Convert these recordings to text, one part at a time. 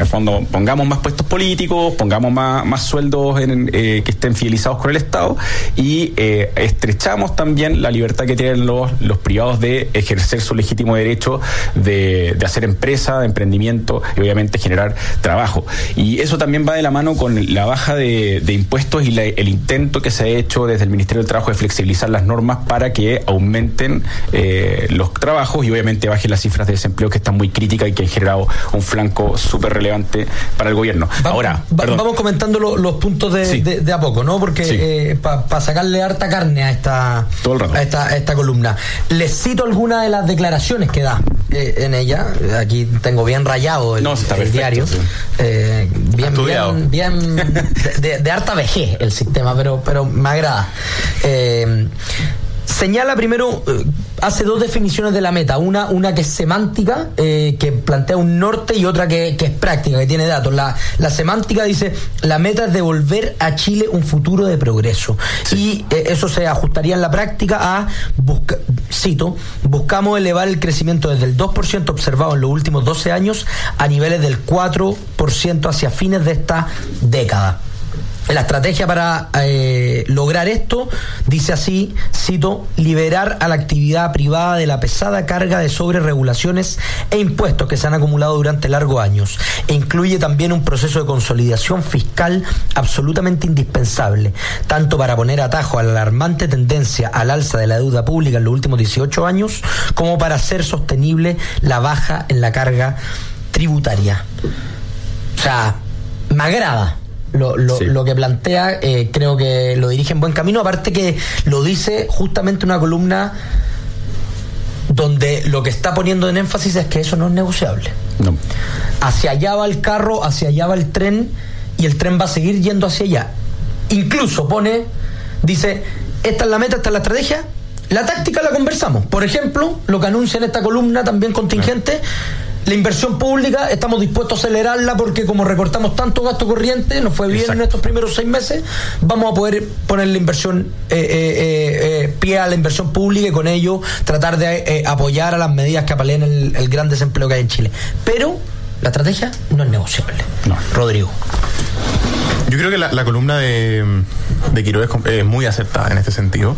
fondo, pongamos más puestos políticos, pongamos más sueldos que estén fidelizados con el Estado y estrechamos también la libertad que tienen los privados de ejercer su legítimo derecho de hacer empresa, de emprendimiento y obviamente generar trabajo. Y eso también va de la mano con la baja de impuestos y el intento que se ha hecho desde el Ministerio del Trabajo de flexibilizar las normas para que aumenten los trabajos y obviamente bajen las cifras de desempleo, que están muy críticas y que han generado un flanco súper relevante para el gobierno. Vamos comentando los puntos de a poco, ¿no? Porque para sacarle harta carne a esta columna. Les cito algunas de las declaraciones que da en ella. Aquí tengo bien rayado el diario. Sí. Bien de harta vejez el sistema, pero me agrada. Señala primero, hace dos definiciones de la meta, una que es semántica, que plantea un norte, y otra que es práctica, que tiene datos. La semántica dice: la meta es devolver a Chile un futuro de progreso. Sí. Y eso se ajustaría en la práctica a, cito, buscamos elevar el crecimiento desde el 2% observado en los últimos 12 años a niveles del 4% hacia fines de esta década. La estrategia para lograr esto dice así, cito: liberar a la actividad privada de la pesada carga de sobreregulaciones e impuestos que se han acumulado durante largos años, e incluye también un proceso de consolidación fiscal absolutamente indispensable, tanto para poner atajo a la alarmante tendencia al alza de la deuda pública en los últimos 18 años, como para hacer sostenible la baja en la carga tributaria. O sea, me agrada lo que plantea. Creo que lo dirige en buen camino, aparte que lo dice justamente una columna donde lo que está poniendo en énfasis es que eso no es negociable. No. Hacia allá va el carro, hacia allá va el tren, y el tren va a seguir yendo hacia allá. Incluso dice: esta es la meta, esta es la estrategia, la táctica la conversamos. Por ejemplo, lo que anuncia en esta columna también contingente: la inversión pública, estamos dispuestos a acelerarla porque como recortamos tanto gasto corriente, nos fue bien. Exacto. En estos primeros 6 meses, vamos a poder poner la inversión, pie a la inversión pública, y con ello tratar de apoyar a las medidas que apaleen el gran desempleo que hay en Chile. Pero la estrategia no es negociable. No. Rodrigo. Yo creo que la columna de Quiroz es muy acertada en este sentido.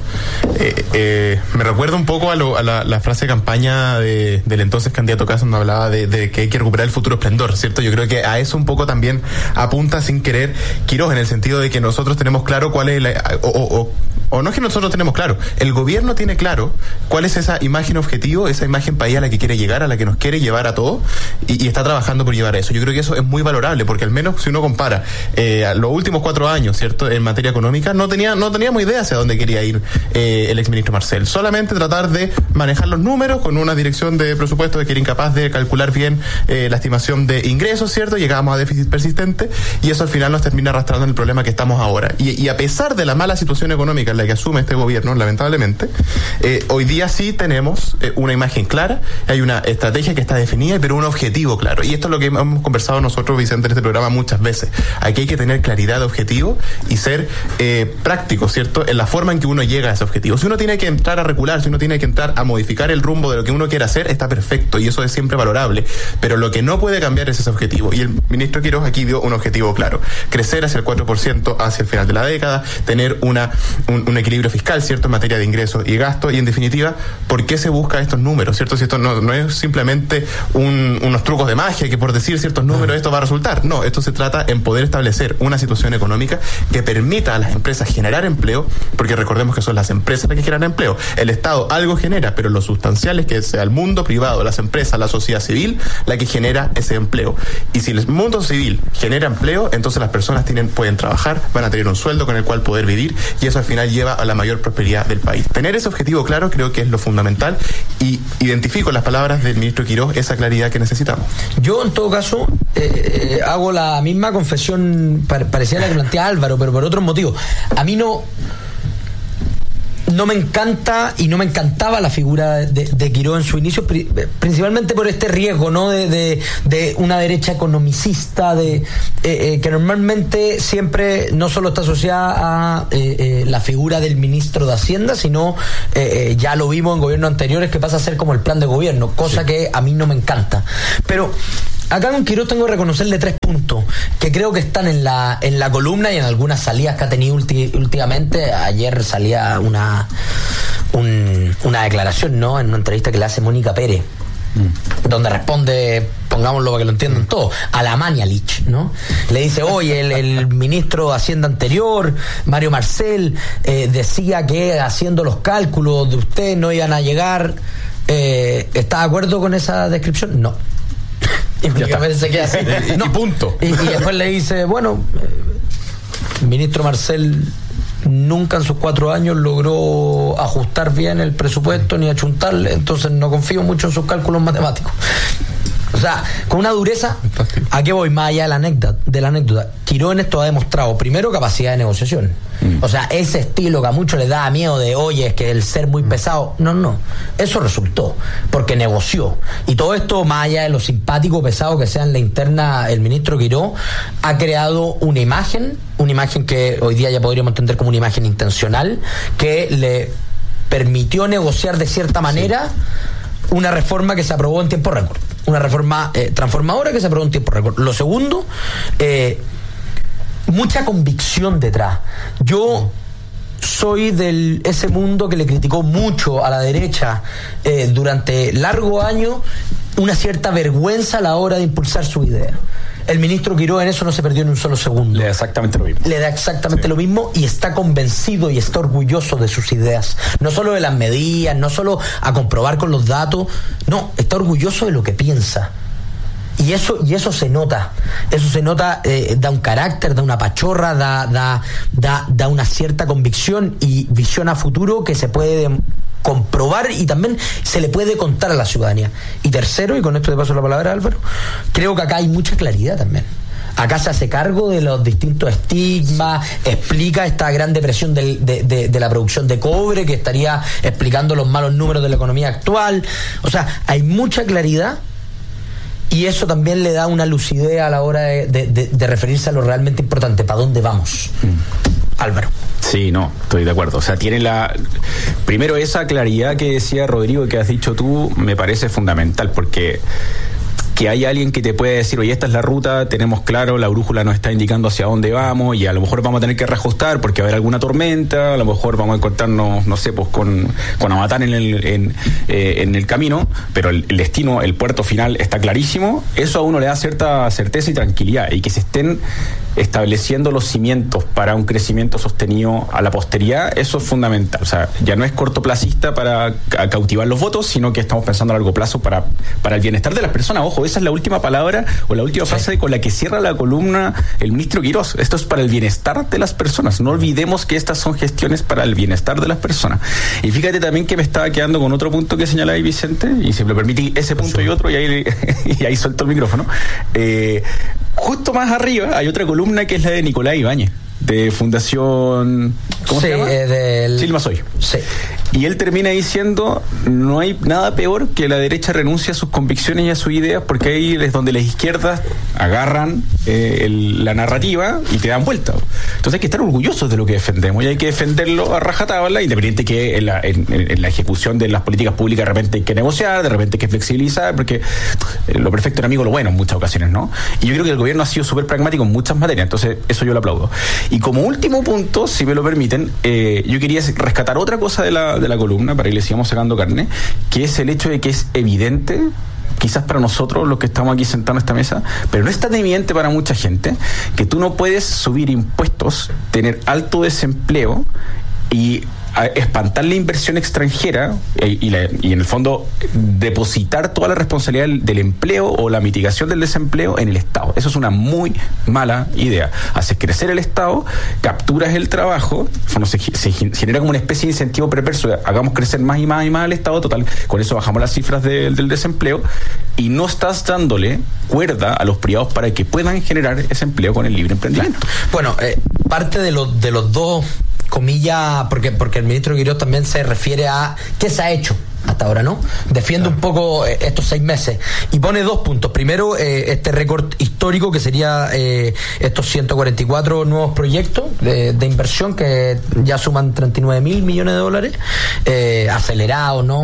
Me recuerda un poco a la frase de campaña del entonces candidato Kast, donde hablaba de que hay que recuperar el futuro esplendor, ¿cierto? Yo creo que a eso un poco también apunta sin querer Quiroz, en el sentido de que nosotros tenemos claro cuál es o no es que nosotros tenemos claro, el gobierno tiene claro cuál es esa imagen objetivo, esa imagen país a la que quiere llegar, a la que nos quiere llevar a todos, y está trabajando por llevar a eso. Yo creo que eso es muy valorable, porque al menos si uno compara los últimos 4 años, ¿cierto?, en materia económica, no teníamos idea hacia dónde quería ir el exministro Marcel. Solamente tratar de manejar los números con una dirección de presupuesto que era incapaz de calcular bien la estimación de ingresos, ¿cierto? Llegábamos a déficit persistente, y eso al final nos termina arrastrando en el problema que estamos ahora. Y a pesar de la mala situación económica en la que asume este gobierno, lamentablemente, hoy día sí tenemos una imagen clara, hay una estrategia que está definida, pero un objetivo claro. Y esto es lo que hemos conversado nosotros, Vicente, en este programa muchas veces. Aquí hay que tener claridad de objetivo y ser práctico, ¿cierto?, en la forma en que uno llega a ese objetivo. Si uno tiene que entrar a recular, si uno tiene que entrar a modificar el rumbo de lo que uno quiere hacer, está perfecto, y eso es siempre valorable, pero lo que no puede cambiar es ese objetivo, y el ministro Quiroz aquí dio un objetivo claro: crecer hacia el 4% hacia el final de la década, tener un equilibrio fiscal, ¿cierto?, en materia de ingresos y gastos. Y en definitiva, ¿por qué se busca estos números, ¿cierto? Si esto no es simplemente unos trucos de magia que por decir ciertos números esto va a resultar. No, esto se trata en poder establecer una situación económica que permita a las empresas generar empleo, porque recordemos que son las empresas las que generan empleo. El Estado algo genera, pero lo sustancial es que sea el mundo privado, las empresas, la sociedad civil, la que genera ese empleo. Y si el mundo civil genera empleo, entonces las personas pueden trabajar, van a tener un sueldo con el cual poder vivir, y eso al final lleva a la mayor prosperidad del país. Tener ese objetivo claro creo que es lo fundamental, y identifico en las palabras del ministro Quiroz esa claridad que necesitamos. Yo, en todo caso, hago la misma confesión parecida a la que plantea Álvaro, pero por otros motivos. A mí no me encanta y no me encantaba la figura de Quiroz en su inicio, principalmente por este riesgo, ¿no?, de una derecha economicista, que normalmente siempre no solo está asociada a la figura del ministro de Hacienda, sino ya lo vimos en gobiernos anteriores, que pasa a ser como el plan de gobierno, cosa que a mí no me encanta. Pero acá con Quirós tengo que reconocerle 3 puntos que creo que están en la columna y en algunas salidas que ha tenido últimamente. Ayer salía una declaración, ¿no?, en una entrevista que le hace Mónica Pérez, donde responde, pongámoslo para que lo entiendan todos, a la Mañalich, ¿no? Le dice, oye, el ministro de Hacienda anterior, Mario Marcel, decía que haciendo los cálculos de usted no iban a llegar. ¿Está de acuerdo con esa descripción? No. Y se queda así. No. Y punto. Y después le dice, bueno, el ministro Marcel nunca en sus 4 años logró ajustar bien el presupuesto ni achuntarle, entonces no confío mucho en sus cálculos matemáticos. O sea, con una dureza. ¿A qué voy? Más allá de la anécdota. Quirós en esto ha demostrado, primero, capacidad de negociación. O sea, ese estilo que a muchos les da miedo de, oye, es que el ser muy pesado. No. Eso resultó, porque negoció. Y todo esto, más allá de lo simpático, pesado que sea en la interna, el ministro Quirós ha creado una imagen que hoy día ya podríamos entender como una imagen intencional, que le permitió negociar de cierta manera una reforma que se aprobó en tiempo récord. Una reforma transformadora que se aprobó en tiempo récord. Lo segundo, mucha convicción detrás. Yo soy de ese mundo que le criticó mucho a la derecha durante largos años una cierta vergüenza a la hora de impulsar su idea. El ministro Quirós en eso no se perdió ni un solo segundo. Le da exactamente lo mismo. Le da exactamente lo mismo y está convencido y está orgulloso de sus ideas. No solo de las medidas, no solo a comprobar con los datos, no, está orgulloso de lo que piensa. Y eso se nota. Eso se nota, da un carácter, da una pachorra, da una cierta convicción y visión a futuro que se puede comprobar y también se le puede contar a la ciudadanía. Y tercero, y con esto te paso la palabra, Álvaro, creo que acá hay mucha claridad también. Acá se hace cargo de los distintos estigmas, explica esta gran depresión de la producción de cobre, que estaría explicando los malos números de la economía actual. O sea, hay mucha claridad y eso también le da una lucidez a la hora de referirse a lo realmente importante. ¿Para dónde vamos? Álvaro. Sí, no, estoy de acuerdo. O sea, tiene primero esa claridad que decía Rodrigo, que has dicho tú, me parece fundamental, porque que hay alguien que te puede decir, oye, esta es la ruta, tenemos claro, la brújula nos está indicando hacia dónde vamos y a lo mejor vamos a tener que reajustar porque va a haber alguna tormenta, a lo mejor vamos a encontrarnos, no sé, pues con Amatán en el camino, pero el destino, el puerto final está clarísimo. Eso a uno le da cierta certeza y tranquilidad, y que se estén estableciendo los cimientos para un crecimiento sostenido a la posteridad, eso es fundamental. O sea, ya no es cortoplacista para cautivar los votos, sino que estamos pensando a largo plazo para el bienestar de las personas. Ojo, esa es la última palabra o la última frase con la que cierra la columna el ministro Quirós. Esto es para el bienestar de las personas. No olvidemos que estas son gestiones para el bienestar de las personas. Y fíjate también que me estaba quedando con otro punto que señalaba ahí Vicente, y si me lo permite ese punto y otro, y ahí suelto el micrófono. Justo más arriba hay otra columna que es la de Nicolás Ibáñez, de Fundación... ¿Cómo se llama? Silma Soy. Sí. Y él termina diciendo, no hay nada peor que la derecha renuncie a sus convicciones y a sus ideas, porque ahí es donde las izquierdas agarran la narrativa y te dan vuelta. Entonces hay que estar orgullosos de lo que defendemos y hay que defenderlo a rajatabla, independiente que en la ejecución de las políticas públicas de repente hay que negociar, de repente hay que flexibilizar, porque lo perfecto era amigo lo bueno en muchas ocasiones, ¿no? Y yo creo que el gobierno ha sido súper pragmático en muchas materias, entonces eso yo lo aplaudo. Y como último punto, si me lo permiten, yo quería rescatar otra cosa de la columna, para que le sigamos sacando carne, que es el hecho de que es evidente, quizás para nosotros los que estamos aquí sentados en esta mesa, pero no es tan evidente para mucha gente, que tú no puedes subir impuestos, tener alto desempleo y espantar la inversión extranjera y en el fondo depositar toda la responsabilidad del empleo o la mitigación del desempleo en el Estado. Eso es una muy mala idea. Haces crecer el Estado, capturas el trabajo, se genera como una especie de incentivo perverso. Hagamos crecer más y más y más al Estado, total, con eso bajamos las cifras del desempleo y no estás dándole cuerda a los privados para que puedan generar ese empleo con el libre emprendimiento. Bueno, parte de los dos comillas, porque el ministro Quirós también se refiere a qué se ha hecho hasta ahora, ¿no? Defiende un poco estos 6 meses y pone 2 puntos. Primero, este récord histórico que sería estos 144 nuevos proyectos de inversión que ya suman 39.000 millones de dólares, acelerados, ¿no?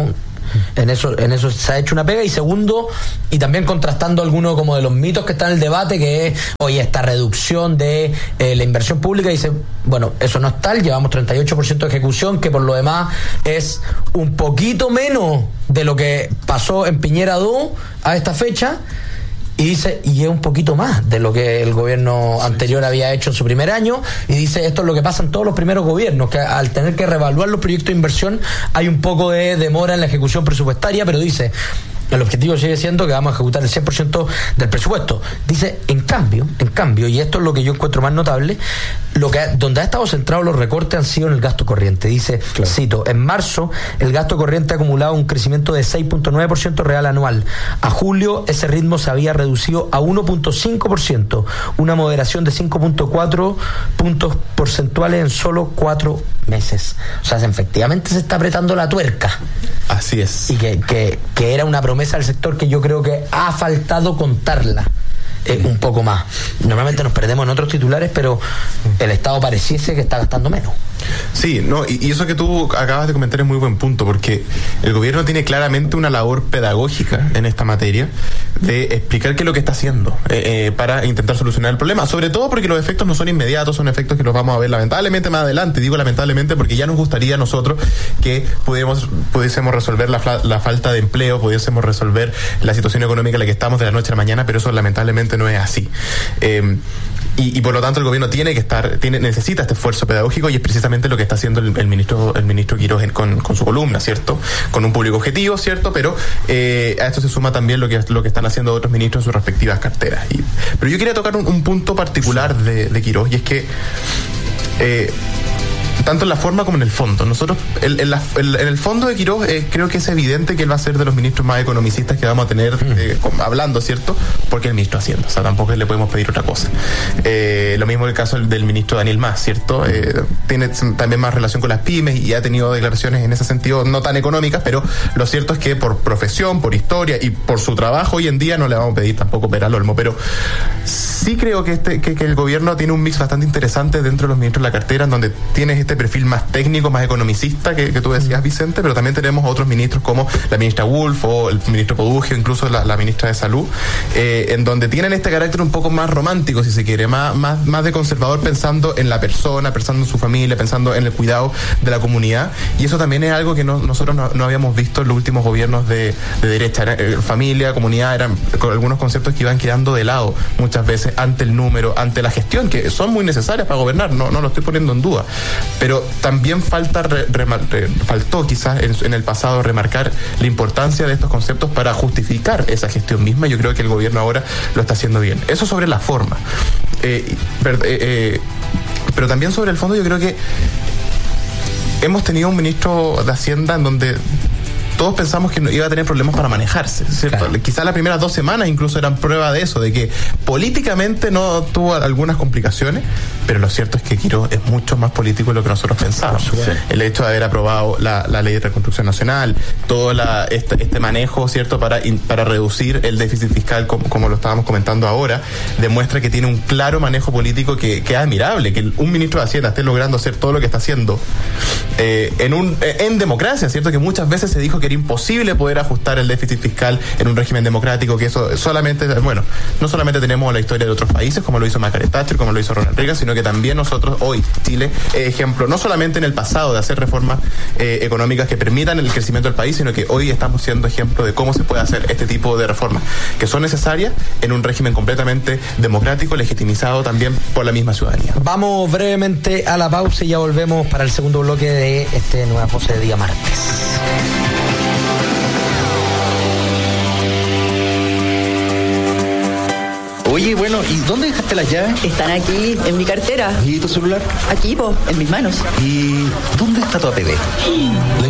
En eso se ha hecho una pega. Y segundo, y también contrastando algunos como de los mitos que están en el debate, que es, oye, esta reducción de la inversión pública, dice, bueno, eso no es tal, llevamos 38% de ejecución, que por lo demás es un poquito menos de lo que pasó en Piñera 2 a esta fecha. Y dice, y es un poquito más de lo que el gobierno anterior había hecho en su primer año. Y dice, esto es lo que pasa en todos los primeros gobiernos, que al tener que reevaluar los proyectos de inversión hay un poco de demora en la ejecución presupuestaria, pero dice, el objetivo sigue siendo que vamos a ejecutar el 100% del presupuesto. Dice, en cambio, y esto es lo que yo encuentro más notable, donde ha estado centrado los recortes han sido en el gasto corriente. Dice, claro, cito, en marzo el gasto corriente ha acumulado un crecimiento de 6.9% real anual. A julio ese ritmo se había reducido a 1.5%, una moderación de 5.4 puntos porcentuales en solo 4 meses. O sea, efectivamente se está apretando la tuerca. Así es. Y que era una promesa del sector que yo creo que ha faltado contarla un poco más. Normalmente nos perdemos en otros titulares, pero el Estado pareciese que está gastando menos. Sí, no, y eso que tú acabas de comentar es muy buen punto, porque el gobierno tiene claramente una labor pedagógica en esta materia de explicar qué es lo que está haciendo para intentar solucionar el problema, sobre todo porque los efectos no son inmediatos, son efectos que los vamos a ver lamentablemente más adelante. Digo lamentablemente porque ya nos gustaría a nosotros que pudiésemos resolver la falta de empleo, pudiésemos resolver la situación económica en la que estamos de la noche a la mañana, pero eso lamentablemente no es así. Y por lo tanto el gobierno necesita este esfuerzo pedagógico, y es precisamente lo que está haciendo el ministro Quirós con su columna, ¿cierto? Con un público objetivo, ¿cierto? Pero a esto se suma también lo que están haciendo otros ministros en sus respectivas carteras. Pero yo quería tocar un punto particular de Quirós, y es que tanto en la forma como en el fondo. Nosotros, en el fondo de Quirós, creo que es evidente que él va a ser de los ministros más economicistas que vamos a tener hablando, ¿cierto? Porque el ministro Hacienda, o sea, tampoco le podemos pedir otra cosa. Lo mismo el caso del ministro Daniel Mas, ¿cierto? Tiene también más relación con las pymes y ha tenido declaraciones en ese sentido no tan económicas, pero lo cierto es que por profesión, por historia y por su trabajo hoy en día no le vamos a pedir tampoco pera al olmo, pero sí creo que el gobierno tiene un mix bastante interesante dentro de los ministros de la cartera, en donde tienes este perfil más técnico, más economicista que tú decías, Vicente, pero también tenemos otros ministros como la ministra Wolf o el ministro Podugio, incluso la ministra de Salud, en donde tienen este carácter un poco más romántico, si se quiere, más de conservador, pensando en la persona, pensando en su familia, pensando en el cuidado de la comunidad, y eso también es algo que nosotros no habíamos visto en los últimos gobiernos de derecha. Familia, comunidad, eran algunos conceptos que iban quedando de lado muchas veces ante el número, ante la gestión, que son muy necesarias para gobernar, no lo estoy poniendo en duda, pero también faltó quizás en el pasado remarcar la importancia de estos conceptos para justificar esa gestión misma. Yo creo que el gobierno ahora lo está haciendo bien. Eso sobre la forma. Pero también sobre el fondo, yo creo que hemos tenido un ministro de Hacienda en donde todos pensamos que iba a tener problemas para manejarse, ¿cierto? Claro. Quizás las primeras 2 semanas incluso eran prueba de eso, de que políticamente no tuvo algunas complicaciones, pero lo cierto es que Quirós es mucho más político de lo que nosotros pensábamos. Sí. El hecho de haber aprobado la ley de reconstrucción nacional, todo este manejo, ¿cierto?, para reducir el déficit fiscal, como lo estábamos comentando ahora, demuestra que tiene un claro manejo político que es admirable, que un ministro de Hacienda esté logrando hacer todo lo que está haciendo en democracia, ¿cierto? Que muchas veces se dijo que era imposible poder ajustar el déficit fiscal en un régimen democrático, que eso solamente, bueno, no solamente tenemos la historia de otros países, como lo hizo Margaret Thatcher, como lo hizo Ronald Reagan, sino que también nosotros hoy, Chile, ejemplo, no solamente en el pasado de hacer reformas económicas que permitan el crecimiento del país, sino que hoy estamos siendo ejemplo de cómo se puede hacer este tipo de reformas, que son necesarias en un régimen completamente democrático, legitimizado también por la misma ciudadanía. Vamos brevemente a la pausa y ya volvemos para el segundo bloque de Nueva Voces de día martes. Oye, bueno, ¿y dónde dejaste las llaves? Están aquí, en mi cartera. ¿Y tu celular? Aquí, en mis manos. ¿Y dónde está tu APB?